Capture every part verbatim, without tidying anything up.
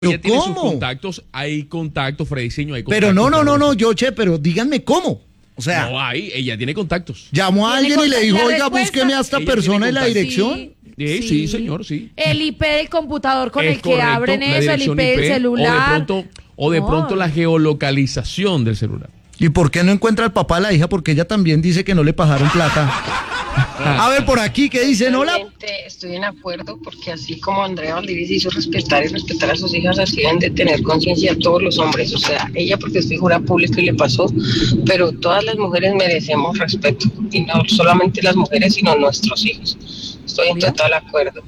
¿Pero ella tiene cómo? sus contactos, hay contactos, Frediciño, hay contactos. Pero no, no, no, no, yo, che, pero díganme cómo. O sea, No hay, ella tiene contactos. llamó a alguien y le dijo, la oiga, respuesta. búsqueme a esta Ella persona tiene en la contactos. dirección. Sí, Sí, sí, señor, sí. El I P del computador con Es el que correcto, abren la eso, el I dirección P del I P, celular. O de pronto, o de No. pronto la geolocalización del celular. ¿Y por qué no encuentra al papá de la hija? Porque ella también dice que no le pagaron plata. A ver, por aquí, ¿qué dicen? Hola. Realmente estoy en acuerdo porque así como Andrea Valdivia se hizo respetar y respetar a sus hijas, así deben de tener conciencia todos los hombres. O sea, ella porque es figura pública y le pasó, pero todas las mujeres merecemos respeto. Y no solamente las mujeres, sino nuestros hijos. Estoy en total acuerdo.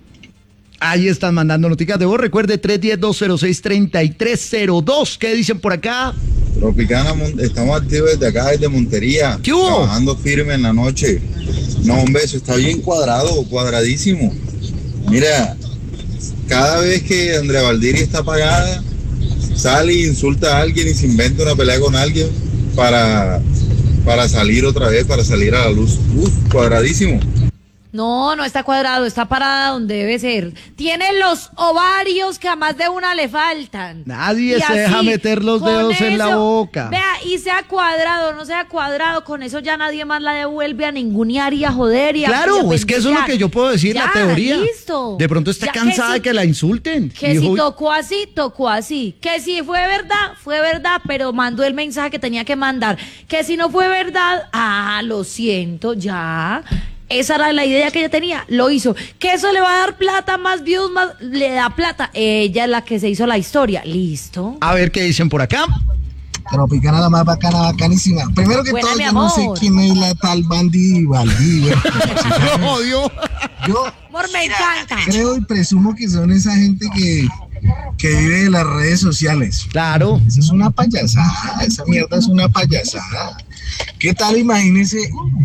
Ahí están mandando noticias de voz. Recuerde tres uno cero, dos cero seis, tres tres cero dos. ¿Qué dicen por acá? Tropicana, estamos activos desde acá, desde Montería. ¿Qué hubo? Trabajando firme en la noche. No, un beso, está bien cuadrado, cuadradísimo. Mira, cada vez que Andrea Valdiri está apagada, sale e insulta a alguien y se inventa una pelea con alguien para, para salir otra vez, para salir a la luz. Uf, cuadradísimo. No, no está cuadrado, está parada donde debe ser. Tiene los ovarios que a más de una le faltan. Nadie Y se así, deja meter los con dedos en la eso, boca. Vea, y sea cuadrado, no sea cuadrado, con eso ya nadie más la devuelve a ningunear y a joder y a Claro, y a es que eso es lo que yo puedo decir, Ya, la teoría. listo. De pronto está Ya, que cansada si- de que la insulten. Que Dijo, si tocó así, tocó así. Que si fue verdad, fue verdad, pero mandó el mensaje que tenía que mandar. Que si no fue verdad, ah, lo siento, ya. Esa era la idea que ella tenía, lo hizo. Que eso le va a dar plata, más views, más le da plata. Ella es la que se hizo la historia, listo. A ver qué dicen por acá. Tropicana, la más bacana, bacanísima. Primero que Buena, todo, mi yo no sé amor. quién es la tal Bandy Valdivia. Lo odio. Yo Amor, me encanta. creo y presumo que son esa gente que, que vive de las redes sociales. Claro. Esa es una payasada, esa mierda es una payasada. ¿Qué tal? Imagínense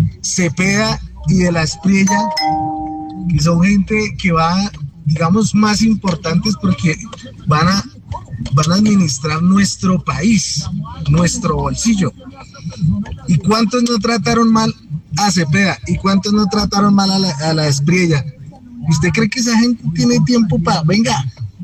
Cepeda y de la Espriella, que son gente que va, digamos, más importantes porque van a, van a administrar nuestro país, nuestro bolsillo. ¿Y cuántos no trataron mal a Cepeda? ¿Y cuántos no trataron mal a la, a la Espriella? ¿Usted cree que esa gente tiene tiempo para, venga,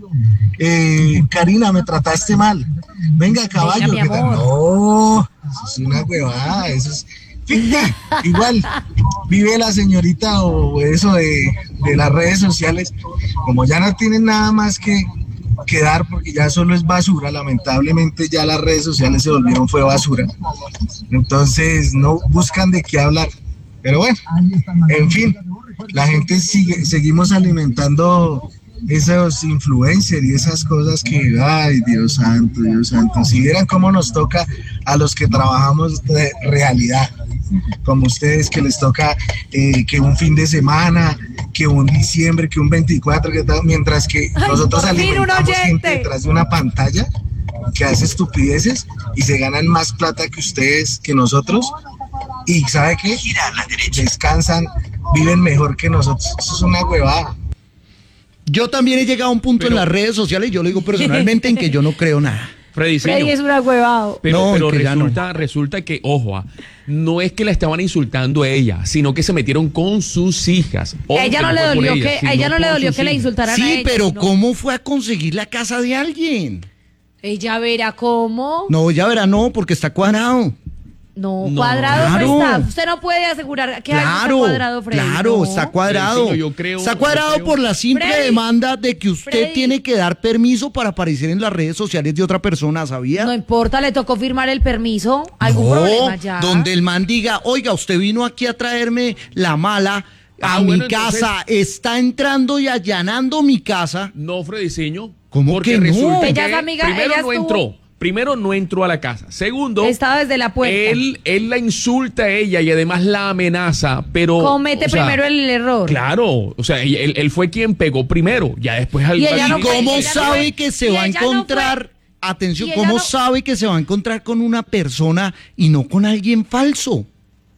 eh, Karina, me trataste mal, venga, caballo, Venga, mi ¿qué tal? amor. No, eso es una huevada, eso es ficta. Igual vive la señorita o eso de, de las redes sociales, como ya no tienen nada más que, que dar porque ya solo es basura, lamentablemente ya las redes sociales se volvieron fue basura, entonces no buscan de qué hablar, pero bueno, en fin, la gente sigue, seguimos alimentando esos influencers y esas cosas que, ay, Dios santo, Dios santo, si vieran cómo nos toca a los que trabajamos de realidad, como ustedes que les toca eh, que un fin de semana, que un diciembre, que un veinticuatro, que tal, mientras que Ay, nosotros por fin un alimentamos oyente. gente detrás de una pantalla que hace estupideces y se ganan más plata que ustedes, que nosotros, y ¿sabe qué? Descansan, viven mejor que nosotros, eso es una huevada. Yo también he llegado a un punto Pero- en las redes sociales, yo lo digo personalmente, en que yo no creo nada. Frediciño. Freddy es un agüevado. Pero, No, pero que ya no. resulta, resulta que, ojo, ah, no es que la estaban insultando a ella, sino que se metieron con sus hijas. Ojo, A ella que no le fue por dolió ella, que, sino a ella no le por dolió sus que la hijas. insultaran a Sí, ella. pero sino- ¿cómo fue a conseguir la casa de alguien? Ella verá cómo. No, ya verá, no, porque está cuadrado. No, No, cuadrado claro. no está. Usted no puede asegurar que algo está Claro, cuadrado, Freddy. claro, no. está cuadrado. Freddy, yo creo- está yo cuadrado creo- por la simple Freddy, demanda de que usted Freddy. tiene que dar permiso para aparecer en las redes sociales de otra persona, ¿sabía? No importa, le tocó firmar el permiso. ¿Algún No, problema ya? donde el man diga, oiga, usted vino aquí a traerme la mala a Ah, mi bueno, entonces- casa, está entrando y allanando mi casa. No, Frediciño. ¿Cómo porque que no? resulta Ella que es amiga, primero ella no estuvo- entró. Primero no entró a la casa. Segundo, Estaba desde la puerta. él, él la insulta a ella y además la amenaza, pero... Comete o sea, primero el error. Claro, o sea, él, él fue quien pegó primero, ya después al... Y ella ¿Y no fue- cómo ella no sabe fue- que se y va a ella no encontrar, fue- atención, y ella cómo no- sabe que se va a encontrar con una persona y no con alguien falso?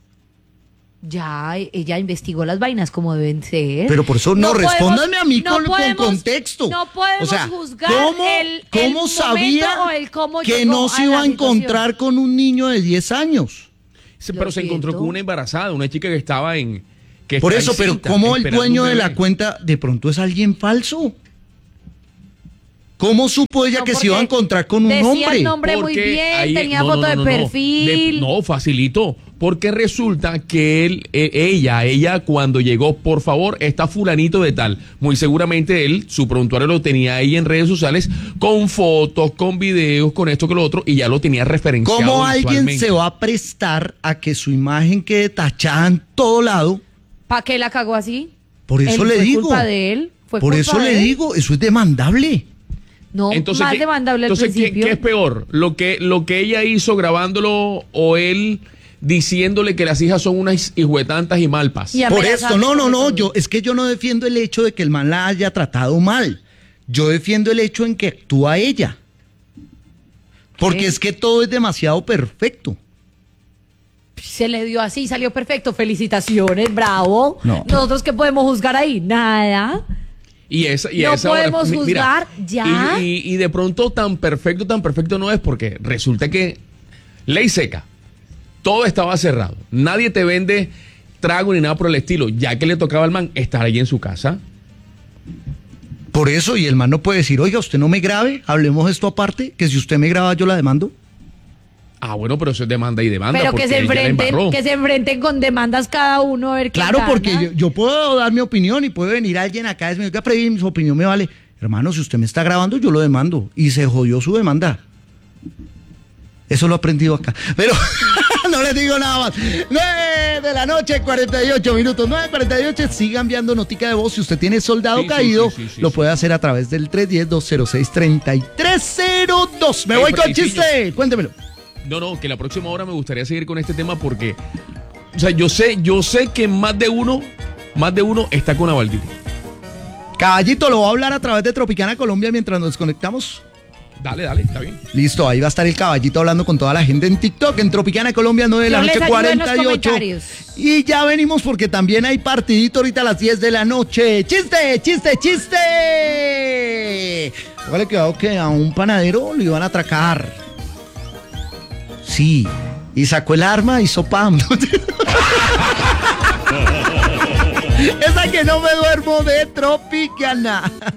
Ya, ella investigó las vainas como deben ser. Pero por eso no, podemos- respóndanme a mí no con, con podemos- contexto. No podemos o sea, juzgar ¿cómo, el, cómo el momento sabía o el cómo que llegó no se a iba la a encontrar situación? con un niño de diez años? Se- Lo pero se encontró siento. con una embarazada, una chica que estaba en... Que Por está eso, pero encinta, ¿cómo el esperando dueño un de la bebé. cuenta de pronto es alguien falso? ¿Cómo supo ella No, que se iba a porque encontrar con un decía hombre? el nombre muy Porque bien, ahí- tenía no, foto no, no, de no, no. perfil. De- no, facilito. Porque resulta que él, eh, ella, ella cuando llegó, por favor, está fulanito de tal. Muy seguramente él, su prontuario lo tenía ahí en redes sociales, con fotos, con videos, con esto, con lo otro, y ya lo tenía referenciado. ¿Cómo alguien visualmente. se va a prestar a que su imagen quede tachada en todo lado? ¿Para qué la cagó así? Por eso Él- le fue digo. culpa de él. Fue Por culpa eso de le él. digo, eso es demandable. No, Entonces, más ¿qué, demandable al entonces ¿qué, principio. qué es peor? ¿Lo que, ¿Lo que ella hizo grabándolo o él diciéndole que las hijas son unas hijuetantas y malpas? Y a- Por amenazando eso, no, no, con no, todo. yo, es que yo no defiendo el hecho de que el man la haya tratado mal. Yo defiendo el hecho en que actúa ella. Porque ¿Qué? es que todo es demasiado perfecto. Se le dio así, salió perfecto. Felicitaciones, bravo. No. Nosotros qué podemos juzgar ahí, nada. Y esa, y No esa hora- podemos mi- mira, juzgar ya. Y, y- y de pronto tan perfecto, tan perfecto no es, porque resulta que ley seca, todo estaba cerrado. Nadie te vende trago ni nada por el estilo. Ya que le tocaba al man estar ahí en su casa. Por eso, y el man no puede decir, oiga, usted no me grabe, hablemos esto aparte, que si usted me graba yo la demando. Ah, bueno, pero eso es demanda y demanda. Pero que porque se él ya la enfrenten, embarró. que se enfrenten con demandas cada uno a ver quién Claro, gana. porque yo, yo puedo dar mi opinión y puede venir alguien acá y decirme, oiga, Freddy, su opinión me vale. Hermano, si usted me está grabando, yo lo demando. Y se jodió su demanda. Eso lo he aprendido acá. Pero no les digo nada más. nueve de la noche, cuarenta y ocho minutos. nueve cuarenta y ocho. Siga enviando notica de voz. Si usted tiene soldado Sí, sí, caído, sí, sí, sí, lo sí. puede hacer a través del tres uno cero, dos cero seis, tres tres cero dos. Me Ey, voy con Fredicillo. chiste. Cuéntemelo. No, no, que la próxima hora me gustaría seguir con este tema porque, o sea, yo sé, yo sé que más de uno, más de uno está con Avaldir. Caballito, lo voy a hablar a través de Tropicana Colombia mientras nos desconectamos. Dale, dale, está bien. Listo, ahí va a estar el caballito hablando con toda la gente en TikTok, en Tropicana Colombia, nueve de la Yo les noche, ayudo en los cuarenta y ocho. comentarios. Y ya venimos porque también hay partidito ahorita a las diez de la noche. ¡Chiste, chiste, chiste! Póngale cuidado que a un panadero lo iban a atracar. Sí, y sacó el arma y hizo pam. Esa que no me duermo de Tropicana.